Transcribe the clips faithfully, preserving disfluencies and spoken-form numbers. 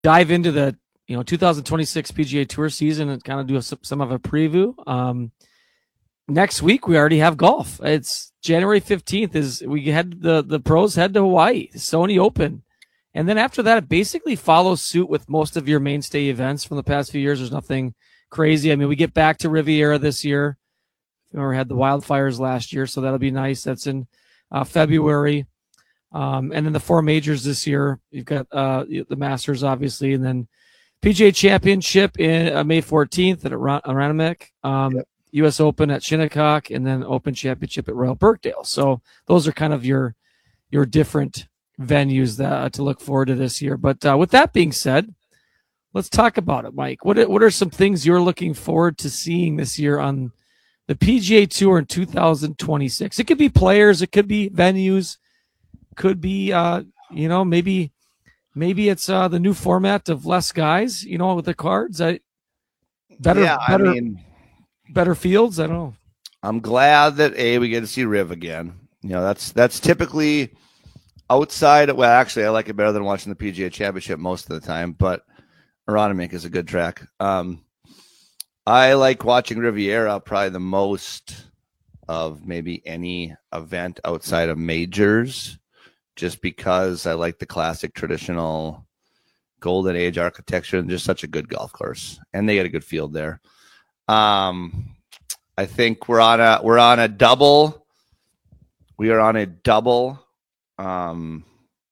dive into the you know two thousand twenty-six P G A Tour season and kind of do a, some of a preview. Um, next week we already have golf. It's January fifteenth. Is we head the the pros head to Hawaii, Sony Open, and then after that it basically follows suit with most of your mainstay events from the past few years. There's nothing crazy. I mean, we get back to Riviera this year. We had the wildfires last year, so that'll be nice. That's in uh, February. Um, and then the four majors this year. You've got uh, the Masters, obviously, and then P G A Championship in uh, May fourteenth at Aranamek, um, yep. U S Open at Shinnecock, and then Open Championship at Royal Birkdale. So those are kind of your your different venues that, uh, to look forward to this year. But uh, with that being said, let's talk about it, Mike. What what are some things you're looking forward to seeing this year on the P G A Tour in two thousand twenty-six? It could be players, it could be venues, could be uh, you know maybe maybe it's uh, the new format of less guys, you know, with the cards. I better yeah, better I mean, better fields. I don't know. I'm glad that a we get to see Riv again. You know, that's that's typically outside. Well, actually, I like it better than watching the P G A Championship most of the time, but Aranamek is a good track. Um, I like watching Riviera probably the most of maybe any event outside of majors, just because I like the classic traditional golden age architecture and just such a good golf course, and they get a good field there. Um, I think we're on a we're on a double. We are on a double um,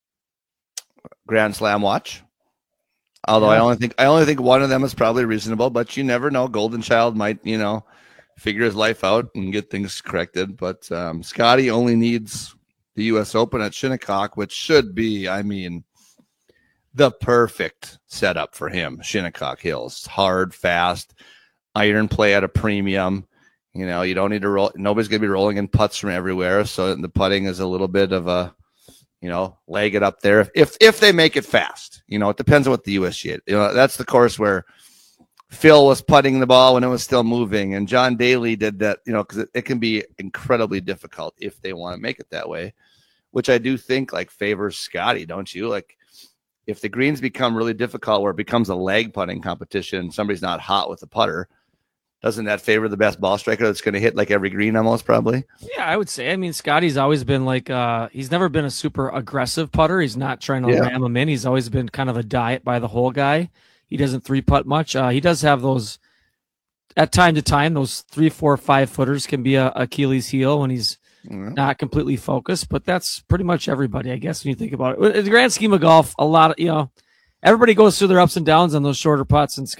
Grand Slam watch. Although yeah. I only think I only think one of them is probably reasonable, but you never know. Golden Child might, you know, figure his life out and get things corrected. But um, Scotty only needs the U S Open at Shinnecock, which should be, I mean, the perfect setup for him. Shinnecock Hills, hard, fast, iron play at a premium. You know, you don't need to roll. Nobody's going to be rolling in putts from everywhere, so the putting is a little bit of a, you know, leg it up there. If if they make it fast, you know, it depends on what the U S G A. You know, that's the course where Phil was putting the ball when it was still moving, and John Daly did that. You know, because it, it can be incredibly difficult if they want to make it that way, which I do think like favors Scotty, don't you? Like, if the greens become really difficult, where it becomes a leg putting competition, somebody's not hot with the putter. Doesn't that favor the best ball striker that's going to hit like every green almost probably? Yeah, I would say. I mean, Scotty's always been like, uh, he's never been a super aggressive putter. He's not trying to yeah. ram him in. He's always been kind of a diet by the hole guy. He doesn't three putt much. Uh, he does have those, at time to time, those three, four, five footers can be a Achilles heel when he's mm-hmm. not completely focused. But that's pretty much everybody, I guess, when you think about it. In the grand scheme of golf, a lot of, you know, everybody goes through their ups and downs on those shorter putts, and